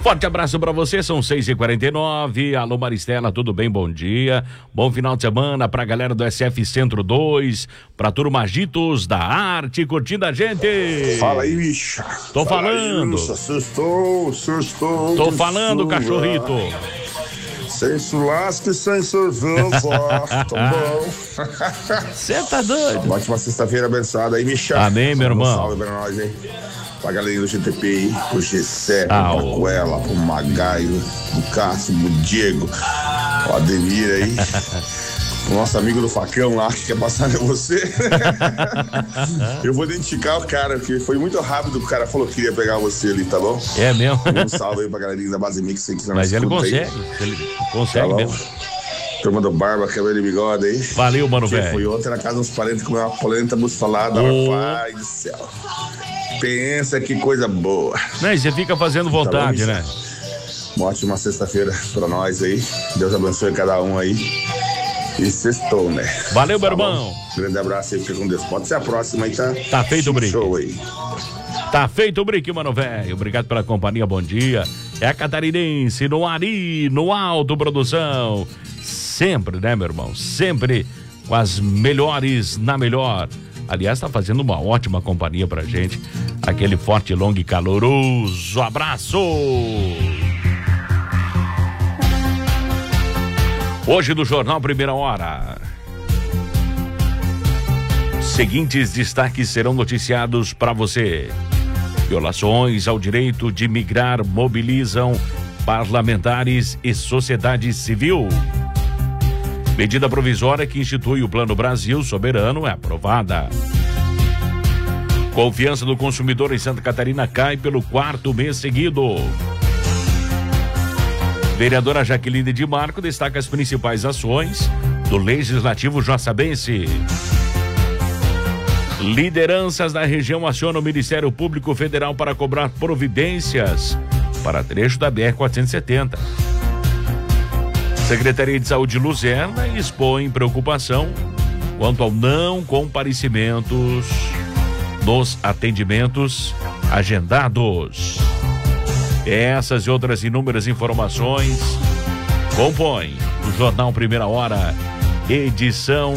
Forte abraço pra você, são 6h49. Alô Maristela, tudo bem? Bom dia. Bom final de semana pra galera do SF Centro 2, pra turma Agitos da Arte, curtindo a gente. Fala aí, bicha. Tô falando. Sextou. Tô falando, cachorrito. Sem churrasco e sem cerveja. Tá bom. Você tá doido? Uma ótima sexta-feira abençoada aí, bicha. Amém, meu irmão. Salve pra nós, hein? Pra galerinha do GTP aí, pro Gessé, pro Macuela, pro Magaio, pro Cássio, pro Diego, o Ademir aí, o nosso amigo do facão lá, que quer passar em você. Eu vou identificar o cara, porque foi muito rápido que o cara falou que queria pegar você ali, tá bom? É mesmo? Um salve aí pra galerinha da Base Mix. Mas ele consegue, tá mesmo. Turma do Barba, cabelo e bigode aí. Valeu, mano, velho. Fui ontem na casa dos parentes comer uma polenta bussolada, pai do céu. Pensa que coisa boa. Não, e você fica fazendo vontade, tá bom, né? Uma ótima sexta-feira pra nós aí. Deus abençoe cada um aí. E sextou, né? Valeu, meu irmão. Grande abraço aí, fica com Deus. Pode ser a próxima aí, tá? Tá feito o brinque. Show aí. Tá feito o brinque, mano, velho. Obrigado pela companhia, bom dia. É a Catarinense, no Ari, no Alto Produção. Sempre, né, meu irmão? Sempre com as melhores na melhor. Aliás, tá fazendo uma ótima companhia pra gente. Aquele forte, longo e caloroso abraço! Hoje no Jornal Primeira Hora. Seguintes destaques serão noticiados para você. Violações ao direito de migrar mobilizam parlamentares e sociedade civil. Medida provisória que institui o Plano Brasil Soberano é aprovada. Confiança do consumidor em Santa Catarina cai pelo 4º mês seguido. Vereadora Jaqueline de Marco destaca as principais ações do Legislativo Joaçabense. Lideranças da região acionam o Ministério Público Federal para cobrar providências para trecho da BR-470. Secretaria de Saúde Luzerna expõe preocupação quanto ao não comparecimentos nos atendimentos agendados. Essas e outras inúmeras informações compõem o Jornal Primeira Hora, edição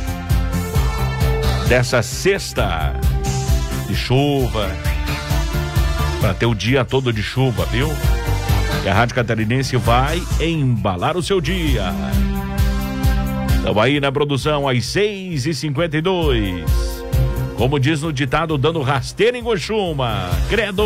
dessa sexta de chuva, para ter o dia todo de chuva, viu? E a Rádio Catarinense vai embalar o seu dia. Estamos aí na produção às 6h52. Como diz no ditado, dando rasteira em Goxuma. Credo!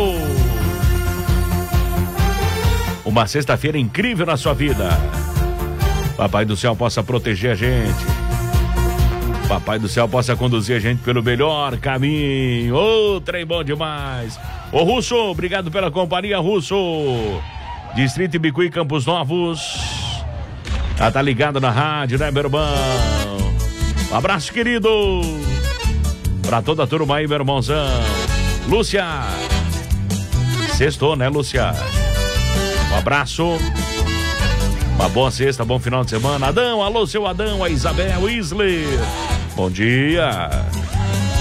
Uma sexta-feira incrível na sua vida. Papai do céu possa proteger a gente. Papai do céu possa conduzir a gente pelo melhor caminho. Ô, trem bom demais. Ô, Russo, obrigado pela companhia, Russo. Distrito Ibicuí, Campos Novos. Tá ligado na rádio, né, meu irmão? Um abraço, querido. Pra toda a turma aí, meu irmãozão. Lúcia. Sextou, né, Lúcia? Um abraço. Uma boa sexta, bom final de semana. Adão, alô, seu Adão, a Isabel Isler. Bom dia.